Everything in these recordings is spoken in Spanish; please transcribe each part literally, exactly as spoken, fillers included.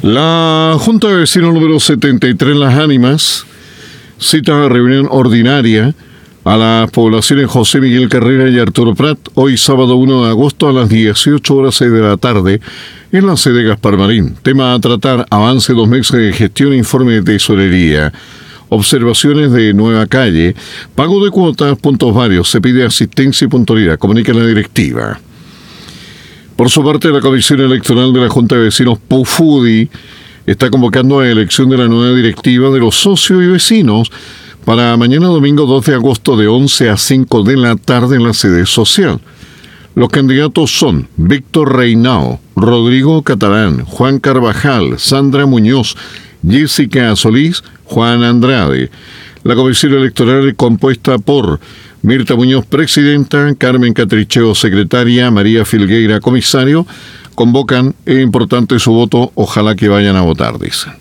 La Junta de Vecinos número setenta y tres Las Ánimas cita a reunión ordinaria a las poblaciones José Miguel Carrera y Arturo Prat, hoy sábado uno de agosto a las dieciocho horas seis de la tarde, en la sede Gaspar Marín. Tema a tratar: avance dos meses de gestión, informe de tesorería, observaciones de nueva calle, pago de cuotas, puntos varios, se pide asistencia y puntualidad, comunica la directiva. Por su parte, la Comisión Electoral de la Junta de Vecinos PUFUDI está convocando a la elección de la nueva directiva de los socios y vecinos para mañana domingo dos de agosto de once a cinco de la tarde en la sede social. Los candidatos son Víctor Reinao, Rodrigo Catalán, Juan Carvajal, Sandra Muñoz, Jessica Solís, Juan Andrade. La comisión electoral es compuesta por Mirta Muñoz, presidenta; Carmen Catricheo, secretaria; María Filgueira, comisario. Convocan, es importante su voto, ojalá que vayan a votar, dicen.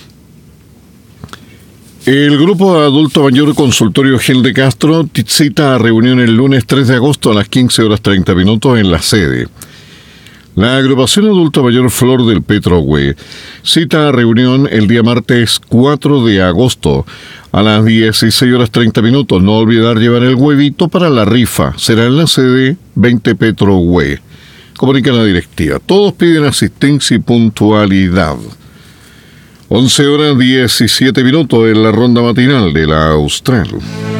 El grupo de adulto mayor Consultorio Gil de Castro cita a reunión el lunes tres de agosto a las quince horas treinta minutos en la sede. La agrupación adulto mayor Flor del Petrohue cita a reunión el día martes cuatro de agosto a las dieciséis horas treinta minutos. No olvidar llevar el huevito para la rifa. Será en la sede veinte Petrohue. Comunica la directiva. Todos piden asistencia y puntualidad. once horas diecisiete minutos en la ronda matinal de la Austral.